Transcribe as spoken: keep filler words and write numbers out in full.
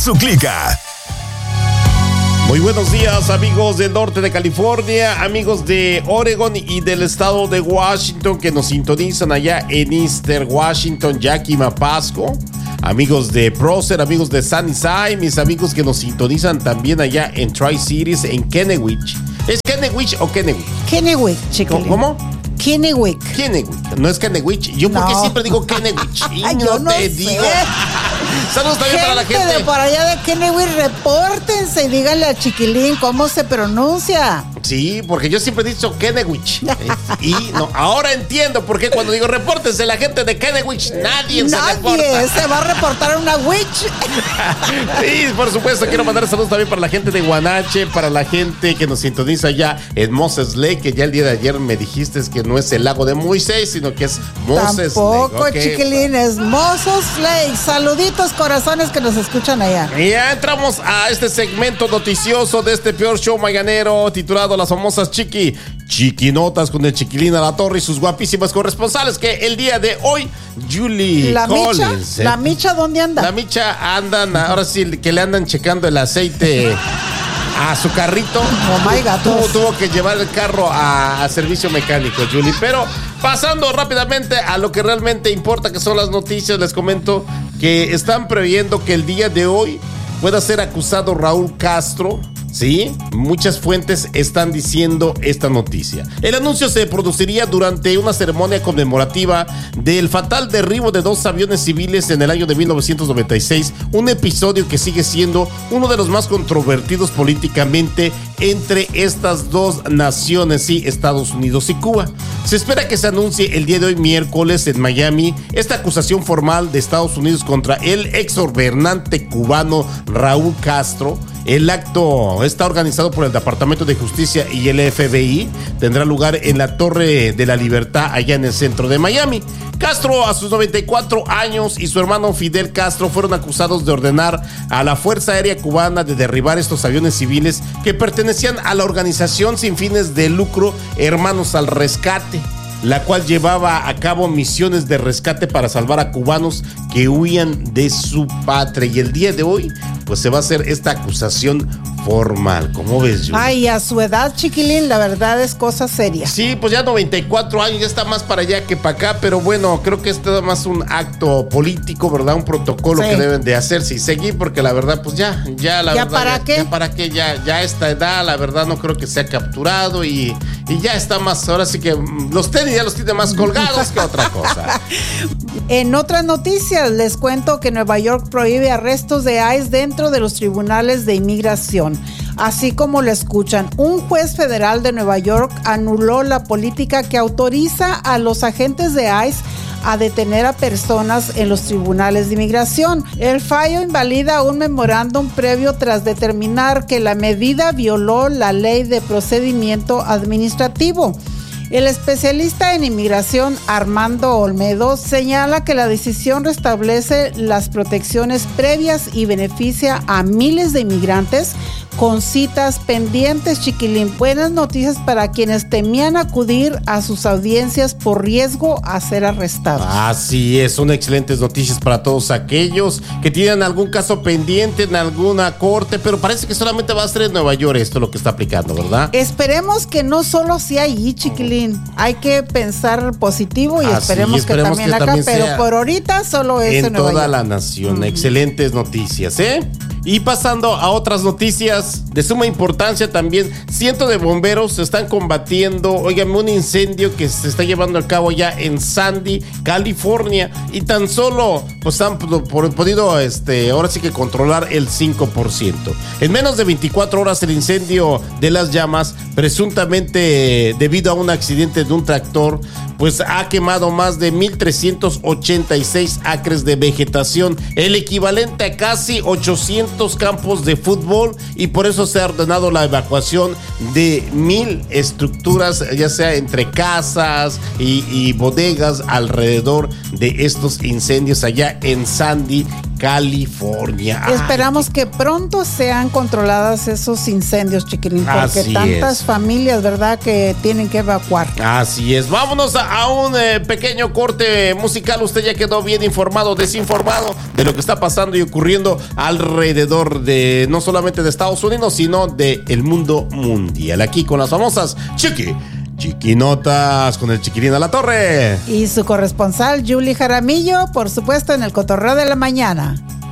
su clica. Muy buenos días, amigos del norte de California, amigos de Oregon y del estado de Washington que nos sintonizan allá en Eastern Washington, Yakima, Pasco. Amigos de Prosser, amigos de Sunnyside, mis amigos que nos sintonizan también allá en Tri-Cities, en Kennewick. ¿Es Kennewick o Kennewick? Kennewick, chicos. ¿Cómo? Kennewick. Kennewick, no es Kennewick. Yo no. porque siempre digo Kennewick. Y Yo no, no te sé. digo. Saludos también gente para la gente de por allá de Kennewick, repórtense y díganle a Chiquilín cómo se pronuncia. Sí, porque yo siempre he dicho Kennewick. Y no, ahora entiendo por qué cuando digo repórtense la gente de Kennewick, nadie, nadie se reporta. Nadie se va a reportar a una witch. Sí, por supuesto, quiero mandar saludos también para la gente de Guanache, para la gente que nos sintoniza allá en Moses Lake, que ya el día de ayer me dijiste que no es el lago de Moisés, sino que es Moses Tampoco, Lake. Okay. Chiquilín, es Moses Lake. Saluditos, corazones que nos escuchan allá. Y ya entramos a este segmento noticioso de este peor show mañanero titulado Las famosas Chiqui Chiquinotas con el Chiquilín a la Torre y sus guapísimas corresponsales, que el día de hoy, Julie La Collins. Micha, ¿eh? la Micha, ¿dónde anda? La Micha andan, ahora sí que le andan checando el aceite a su carrito. Oh my God. Tuvo, tuvo que llevar el carro a, a servicio mecánico, Julie. Pero pasando rápidamente a lo que realmente importa, que son las noticias, les comento que están previendo que el día de hoy pueda ser acusado Raúl Castro. Sí, muchas fuentes están diciendo esta noticia. El anuncio se produciría durante una ceremonia conmemorativa del fatal derribo de dos aviones civiles en el año de mil novecientos noventa y seis, un episodio que sigue siendo uno de los más controvertidos políticamente entre estas dos naciones, sí, Estados Unidos y Cuba. Se espera que se anuncie el día de hoy, miércoles, en Miami, esta acusación formal de Estados Unidos contra el exgobernante cubano Raúl Castro. El acto está organizado por el Departamento de Justicia y el F B I. Tendrá lugar en la Torre de la Libertad, allá en el centro de Miami. Castro, a sus noventa y cuatro años, y su hermano Fidel Castro fueron acusados de ordenar a la Fuerza Aérea Cubana de derribar estos aviones civiles que pertenecían a la organización sin fines de lucro Hermanos al Rescate, la cual llevaba a cabo misiones de rescate para salvar a cubanos que huían de su patria. Y el día de hoy, pues se va a hacer esta acusación formal. ¿Cómo ves, Julie? Ay, a su edad, Chiquilín, la verdad es cosa seria. Sí, pues ya noventa y cuatro años, ya está más para allá que para acá, pero bueno, creo que es nada más un acto político, ¿verdad? Un protocolo sí. que deben de hacerse y seguir, porque la verdad, pues ya, ya la ¿Ya verdad. para ya, qué? Ya para qué, ya, ya esta edad, la verdad, no creo que sea capturado y, y ya está más, ahora sí que los tenis ya los tiene más colgados que otra cosa. En otras noticias, les cuento que Nueva York prohíbe arrestos de ICE dentro de los tribunales de inmigración. Así como lo escuchan, un juez federal de Nueva York anuló la política que autoriza a los agentes de ICE a detener a personas en los tribunales de inmigración. El fallo invalida un memorándum previo tras determinar que la medida violó la ley de procedimiento administrativo. El especialista en inmigración Armando Olmedo señala que la decisión restablece las protecciones previas y beneficia a miles de inmigrantes con citas pendientes, Chiquilín. Buenas noticias para quienes temían acudir a sus audiencias por riesgo a ser arrestados. Así es, son excelentes noticias para todos aquellos que tienen algún caso pendiente en alguna corte, pero parece que solamente va a ser en Nueva York esto lo que está aplicando, ¿verdad? Esperemos que no solo sea allí, Chiquilín. Hay que pensar positivo y Así, esperemos, esperemos que también que acá, también pero por ahorita solo es en, en Nueva toda York. la nación. Mm. Excelentes noticias, ¿eh? Y pasando a otras noticias de suma importancia también, cientos de bomberos están combatiendo, óigame, un incendio que se está llevando a cabo ya en Sandy, California, y tan solo pues han podido, este, ahora sí que controlar el cinco por ciento. En menos de veinticuatro horas el incendio de las llamas, presuntamente debido a un accidente de un tractor, pues ha quemado más de mil trescientos ochenta y seis acres de vegetación, el equivalente a casi ochocientos campos de fútbol, y por eso se ha ordenado la evacuación de mil estructuras, ya sea entre casas y, y bodegas alrededor de estos incendios allá en Sandy, California. Esperamos Ay, que pronto sean controladas esos incendios, Chiquilín, porque tantas es. familias, ¿verdad?, que tienen que evacuar. Así es. Vámonos a, a un eh, pequeño corte musical. Usted ya quedó bien informado, desinformado de lo que está pasando y ocurriendo alrededor de no solamente de Estados Unidos, sino del mundo mundial. Aquí con las famosas Chiqui Chiquinotas, con el Chiquilín a la Torre. Y su corresponsal, Julie Jaramillo, por supuesto, en el Cotorreo de la Mañana.